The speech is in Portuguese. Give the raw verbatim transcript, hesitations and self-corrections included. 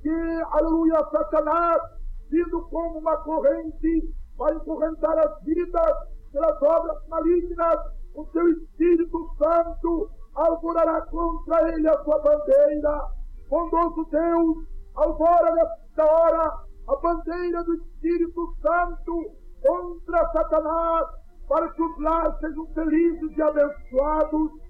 que, aleluia, Satanás, vindo como uma corrente, vai encorrentar as vidas pelas obras malignas, o seu Espírito Santo alvorará contra ele a sua bandeira. Bondoso Deus, alvora nesta hora a bandeira do Espírito Santo contra Satanás, para que os lares sejam felizes e abençoados,